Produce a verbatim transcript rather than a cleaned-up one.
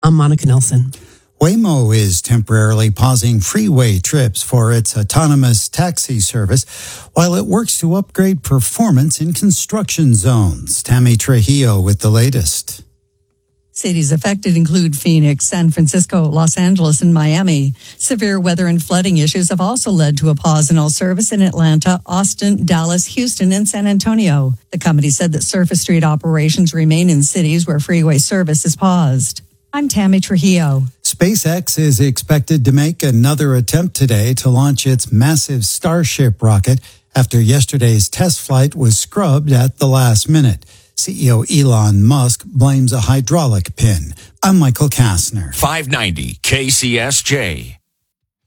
I'm Monica Nelson. Waymo is temporarily pausing freeway trips for its autonomous taxi service while it works to upgrade performance in construction zones. Tammy Trujillo with the latest. Cities affected include Phoenix, San Francisco, Los Angeles, and Miami. Severe weather and flooding issues have also led to a pause in all service in Atlanta, Austin, Dallas, Houston, and San Antonio. The company said that surface street operations remain in cities where freeway service is paused. I'm Tammy Trujillo. SpaceX is expected to make another attempt today to launch its massive Starship rocket after yesterday's test flight was scrubbed at the last minute. C E O Elon Musk blames a hydraulic pin. I'm Michael Kastner. five ninety K C S J.